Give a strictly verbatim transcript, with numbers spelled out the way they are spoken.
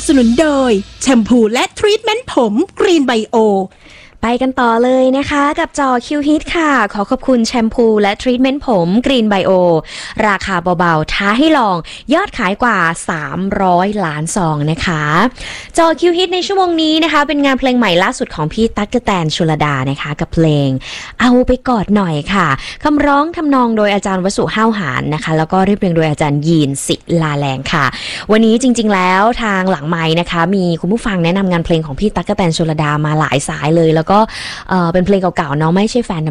สนุนโดยแชมพูและทรีทเมนต์ผมกรีนไบโอไปกันต่อเลยนะคะกับจอคิวฮิตค่ะขอขอบคุณแชมพูและทรีทเมนต์ผมกรีนไบโอราคาเบาๆท้าให้ลองยอดขายกว่าสามร้อยล้านซองนะคะจอคิวฮิตในชั่วโมงนี้นะคะเป็นงานเพลงใหม่ล่าสุดของพี่ตั๊กกะแตนชลดานะคะกับเพลงเอาไปกอดหน่อยค่ะคำร้องทำนองโดยอาจารย์วสุห้าวหาญนะคะแล้วก็เรียบเรียงโดยอาจารย์ยีนศิลาแรงค่ะวันนี้จริงๆแล้วทางหลังไมค์นะคะมีคุณผู้ฟังแนะนำงานเพลงของพี่ตั๊กกะแตนชลดามาหลายสายเลยแล้วก็เอ่อเป็นเพลงเก่าๆเนาะไม่ใช่แฟน